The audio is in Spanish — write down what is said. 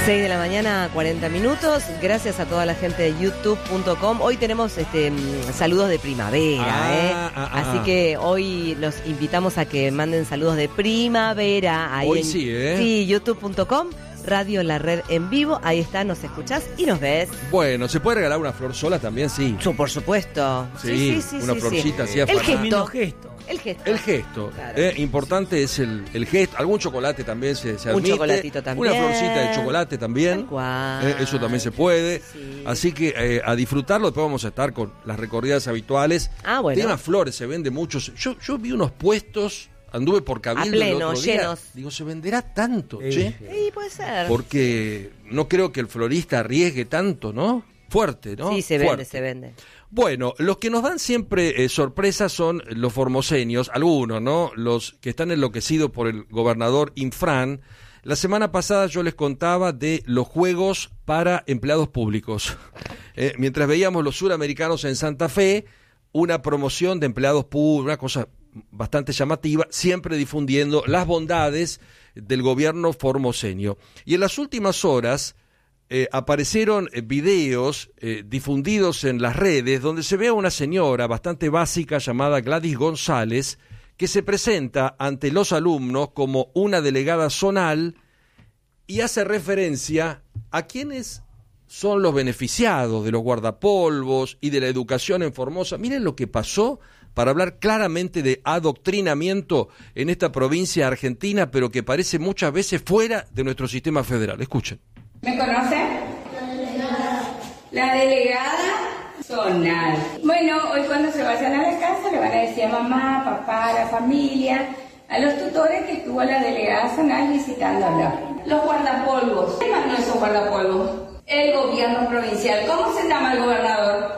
6 de la mañana, 40 minutos. Gracias a toda la gente de youtube.com. Hoy tenemos saludos de primavera, Así que hoy los invitamos a que manden saludos de primavera. Ahí hoy sí, youtube.com, Radio La Red en vivo. Ahí está, nos escuchás y nos ves. Bueno, ¿se puede regalar una flor sola también? Sí. Por supuesto. Sí, una florcita así. El gesto. Claro, importante es el gesto. Algún chocolate también se admite. Un chocolatito también. Una florcita de chocolate también. Eso también se puede. Sí. Así que a disfrutarlo. Después vamos a estar con las recorridas habituales. Bueno. Temas flores, se vende muchos. Yo vi unos puestos, anduve por Cabildo pleno, el otro día. llenos. Digo, ¿se venderá tanto, che? Sí, puede ser. Porque no creo que el florista arriesgue tanto, ¿no? Fuerte, ¿no? Sí, se vende. Bueno, los que nos dan siempre sorpresas son los formoseños, algunos, ¿no? Los que están enloquecidos por el gobernador Infran. La semana pasada yo les contaba de los juegos para empleados públicos. Mientras veíamos los suramericanos en Santa Fe, una promoción de empleados públicos, una cosa bastante llamativa, siempre difundiendo las bondades del gobierno formoseño. Y en las últimas horas aparecieron videos difundidos en las redes donde se ve a una señora bastante básica llamada Gladys González que se presenta ante los alumnos como una delegada zonal y hace referencia a quienes son los beneficiados de los guardapolvos y de la educación en Formosa. Miren lo que pasó para hablar claramente de adoctrinamiento en esta provincia argentina, pero que parece muchas veces fuera de nuestro sistema federal. Escuchen. ¿Me conocen? La delegada zonal. Bueno, hoy cuando se vayan a la casa le van a decir a mamá, papá, a la familia, a los tutores que estuvo la delegada zonal visitándola. Los guardapolvos. ¿Qué mandó esos guardapolvos? El gobierno provincial. ¿Cómo se llama el gobernador?